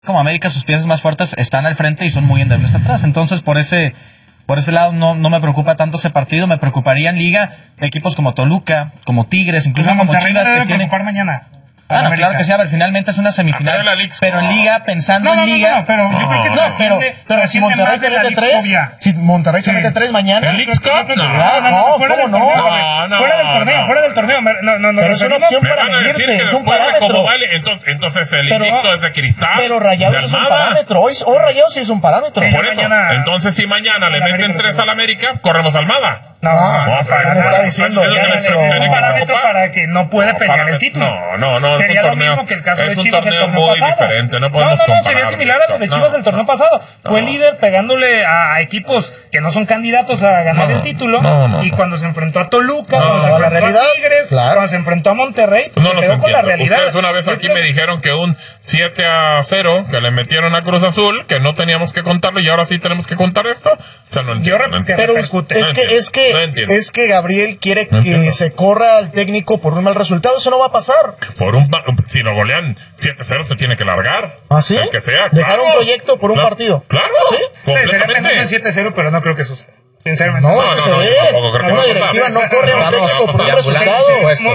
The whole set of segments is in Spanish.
como América, sus piezas más fuertes están al frente y son muy endebles atrás. Entonces, por ese lado no me preocupa tanto ese partido. Me preocuparía en Liga de equipos como Toluca, como Tigres, incluso como Chivas, que tienen... mañana. Bueno, claro que sí, a ver, finalmente es una semifinal, pero en Liga, pensando en Liga... No, pero yo creo que pero si Monterrey te mete 3, si Monterrey te mete 3 mañana... ¿El Leagues Cup? No, ¿cómo no? Fuera del torneo. Pero es una opción para medirse, es un parámetro. Entonces el invicto es de cristal. Pero Rayados es un parámetro, hoy Rayados sí es un parámetro. Por eso, entonces si mañana le meten 3 al América, corremos Almada. No, ¿qué me está diciendo? Es un parámetro para que no puede pelear el título. No. Sería lo mismo que el caso de Chivas del torneo muy pasado. Diferente, no podemos comparar. Sería similar a lo de Chivas del torneo pasado. Fue líder pegándole a equipos que no son candidatos a ganar el título. Y cuando se enfrentó a Toluca, cuando se enfrentó a Tigres, cuando se enfrentó a Monterrey, pues se quedó con la realidad. Ustedes una vez aquí me dijeron que un 7-0 que le metieron a Cruz Azul, que no teníamos que contarlo y ahora sí tenemos que contar esto. O sea, no entiendo. Pero es que Gabriel quiere que se corra al técnico por un mal resultado. Eso no va a pasar. Si lo golean 7-0 se tiene que largar. ¿Ah, sí? El que sea. Dejar un proyecto por un partido. Claro. ¿Sí? Completamente. Sería 7-0, pero no creo que suceda. Sinceramente. No, una directiva no corre a un técnico por un resultado.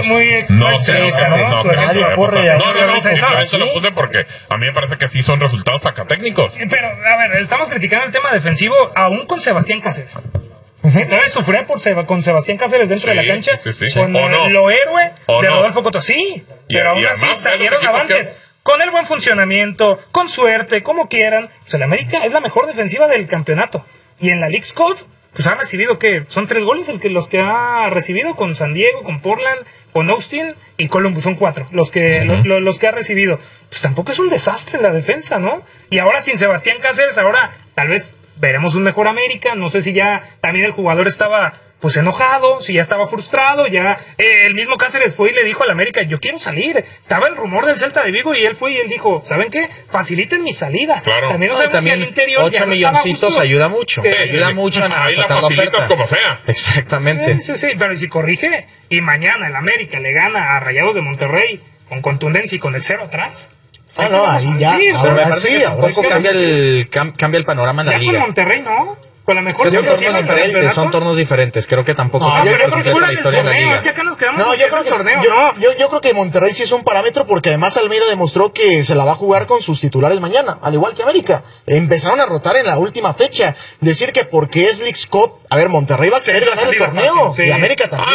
Nadie corre a un eso lo puse porque a mí me parece que sí son resultados sacatécnicos. Pero, a ver, estamos criticando el tema defensivo aún con Sebastián Cáceres. Que todavía sufría con Sebastián Cáceres dentro de la cancha. Con lo héroe de Rodolfo Cotto. Sí, pero aún así salieron avantes. Con el buen funcionamiento, con suerte, como quieran. Pues el América es la mejor defensiva del campeonato. Y en la Leagues Cup, pues ha recibido, ¿qué? Son 3 goles los que ha recibido con San Diego, con Portland, con Austin y Columbus. Son 4 los que ha recibido. Pues tampoco es un desastre la defensa, ¿no? Y ahora sin Sebastián Cáceres, ahora tal vez veremos un mejor América. No sé si ya también el jugador estaba pues enojado, si ya estaba frustrado, ya el mismo Cáceres fue y le dijo al América, yo quiero salir. Estaba el rumor del Celta de Vigo y él fue y él dijo, ¿saben qué? Faciliten mi salida. Claro. También no sabemos si al interior 8 milloncitos ayuda mucho. Ayuda mucho a ahí la facilitas como sea. Exactamente. Sí, pero si corrige y mañana el América le gana a Rayados de Monterrey con contundencia y con el 0 atrás. Ahí ya. Pero me parece que tampoco cambia el panorama en la liga. Ya con Monterrey, ¿no? Con la mejor son torneos diferentes. Creo que tampoco yo creo que fuera del torneo. Es que acá nos quedamos yo creo que Monterrey sí es un parámetro porque además Almeida demostró que se la va a jugar con sus titulares mañana, al igual que América. Empezaron a rotar en la última fecha. Decir que porque es Leagues Cup, a ver, Monterrey va a querer ganar el torneo. Y América también.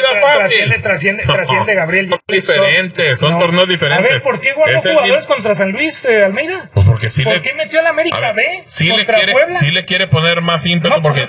Trasciende Gabriel. Son diferentes, son torneos diferentes. A ver, ¿por qué guardó jugadores contra San Luis, Almeida? Pues porque sí. ¿Por qué metió al América B? Sí le quiere poner más ímpetu porque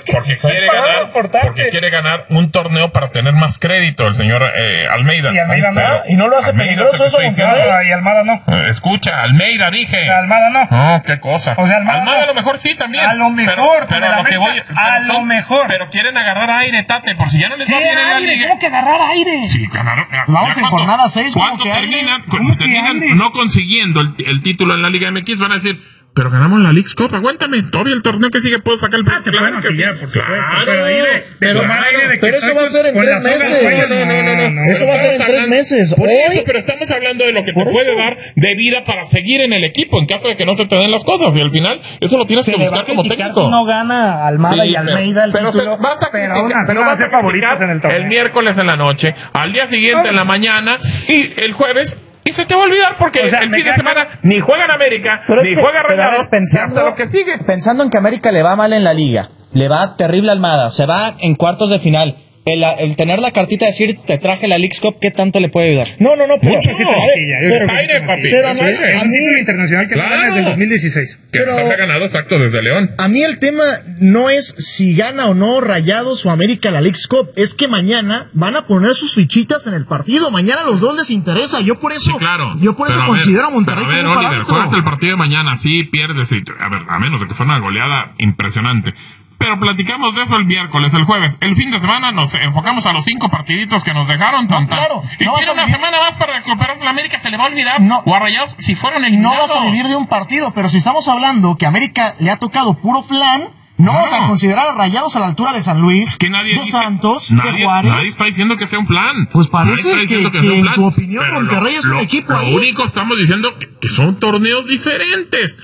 quiere ganar un torneo para tener más crédito el señor Almeida. Y Almeida no. Y no lo hace peligroso eso, Monterrey. Y Almada no. Escucha, Almeida dije. Almada no. No, qué cosa. O sea, Almada a lo mejor sí también. A lo mejor. Pero a lo que voy. A lo mejor. Pero quieren agarrar aire, Tate, por si ya no les va bien en la liga. ¿Cómo que agarrar aire? Sí, ganaron. Vamos en jornada 6. ¿Cuánto terminan? Si terminan no consiguiendo el título en la Liga MX, van a decir, pero ganamos la Leagues Cup, aguántame, todavía el torneo que sigue puedo sacar el premio. Claro que sí, por supuesto. Pero eso va a ser en 3 meses. No. Eso va a ser en 3 meses. Por eso, pero estamos hablando de lo que te puede dar de vida para seguir en el equipo en caso de que no se te den las cosas. Y al final, eso lo tienes que buscar como técnico. Si no gana Almada y Almeida el título, pero aún así no va a ser favoritos en el torneo. El miércoles en la noche, al día siguiente en la mañana y el jueves. Y se te va a olvidar porque el fin de semana ni juegan América, ni juega Rayados, hasta lo que sigue. Pensando en que América le va mal en la liga, le va terrible a Almada, se va en cuartos de final. El tener la cartita de decir, te traje la Leagues Cup, ¿qué tanto le puede ayudar? No, pero... Mucho. Es aire, papi. Pero a mí internacional que gana desde el 2016. Que no ha ganado, exacto, desde León. A mí el tema no es si gana o no Rayados o América la Leagues Cup, es que mañana van a poner sus fichitas en el partido. Mañana a los dos les interesa. Yo por eso considero a Monterrey como un Oliver, parámetro. juegas el partido de mañana, sí, pierdes. A menos de que fuera una goleada impresionante. Pero platicamos de eso el miércoles, el jueves. El fin de semana nos enfocamos a los 5 partiditos que nos dejaron. Claro. Y tiene una semana más para recuperarse la América, se le va a olvidar. O a Rayados, si fueron eliminados. No vas a vivir de un partido, pero si estamos hablando que América le ha tocado puro flan, No vamos a considerar a Rayados a la altura de San Luis, que nadie de dice, Santos, de Juárez. Nadie está diciendo que sea un plan. Pues parece que en tu opinión Monterrey es un equipo lo ahí. único estamos diciendo que son torneos diferentes.